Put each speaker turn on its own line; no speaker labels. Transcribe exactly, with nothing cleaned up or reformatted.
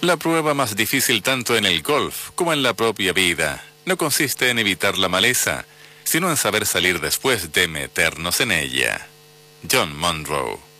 La prueba más difícil tanto en el golf como en la propia vida no consiste en evitar la maleza, sino en saber salir después de meternos en ella. John Monroe.